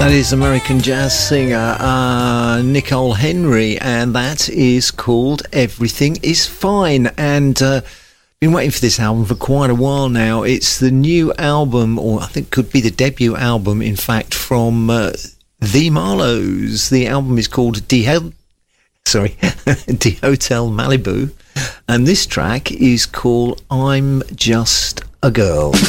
That is American jazz singer Nicole Henry, and that is called Everything Is Fine. And been waiting for this album for quite a while now. It's the new album, or I think could be the debut album, in fact, from The Marlows. The album is called De Hotel Malibu, and this track is called I'm Just a Girl.